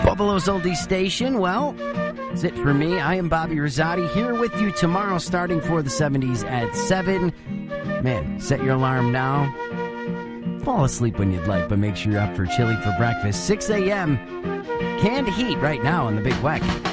Buffalo's Oldie Station. Well, that's it for me. I am Bobby Rosati here with you tomorrow starting for the 70s at 7. Man, set your alarm now. Fall asleep when you'd like, but make sure you're up for chili for breakfast. 6 a.m. Canned heat right now on the Big Weck.